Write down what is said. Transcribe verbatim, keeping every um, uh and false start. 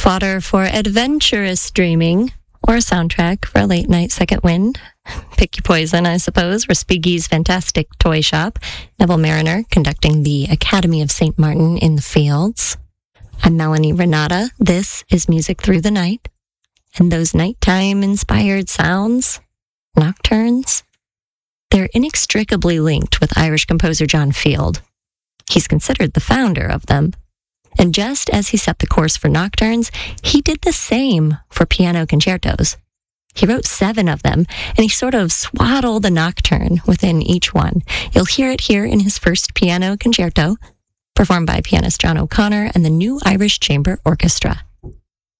Fodder for adventurous dreaming, or a soundtrack for a late night second wind. Pick your poison, I suppose. Respighi's Fantastic Toy Shop. Neville Mariner conducting the Academy of Saint Martin in the Fields. I'm Melanie Renata. This is Music Through the Night. And those nighttime-inspired sounds, nocturnes, they're inextricably linked with Irish composer John Field. He's considered the founder of them. And just as he set the course for nocturnes, he did the same for piano concertos. He wrote seven of them, and he sort of swaddled a nocturne within each one. You'll hear it here in his first piano concerto, performed by pianist John O'Connor and the New Irish Chamber Orchestra.